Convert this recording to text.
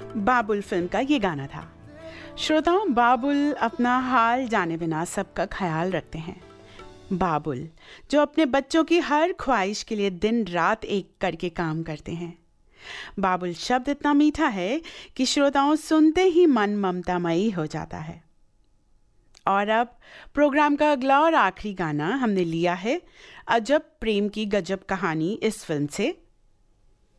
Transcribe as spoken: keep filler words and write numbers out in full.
बाबुल film का ये गाना था। श्रोताओं, बाबुल अपना हाल जाने बिना सबका ख्याल रखते हैं। बाबुल जो अपने बच्चों की हर ख्वाहिश के लिए दिन रात एक करके काम करते हैं। बाबुल शब्द इतना मीठा है कि श्रोताओं सुनते ही मन ममतामयी हो जाता है। और अब प्रोग्राम का अगला और आखिरी गाना हमने लिया है अजब प्रेम की गजब कहानी इस फिल्म से,